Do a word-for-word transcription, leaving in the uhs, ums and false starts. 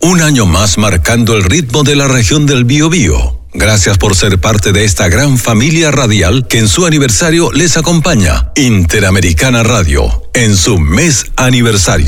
Un año más marcando el ritmo de la región del Biobío. Gracias por ser parte de esta gran familia radial que en su aniversario les acompaña. Interamericana Radio, en su mes aniversario.